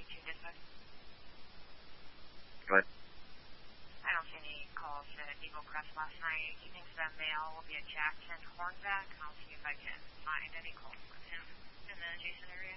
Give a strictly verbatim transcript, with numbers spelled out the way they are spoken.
eighteen dispatch. Go ahead. I don't see any calls to Depot Crest last night. He thinks that male will be a Jackson Hornback. I'll see if I can find any calls with him in the adjacent area.